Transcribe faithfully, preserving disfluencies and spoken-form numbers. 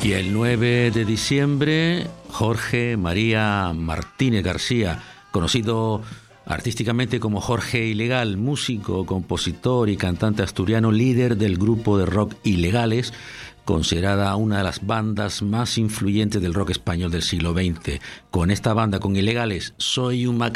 Y el nueve de diciembre, Jorge María Martínez García, conocido artísticamente como Jorge Ilegal, músico, compositor y cantante asturiano, líder del grupo de rock Ilegales, considerada una de las bandas más influyentes del rock español del siglo veinte. Con esta banda, con Ilegales, Soy un Macarena,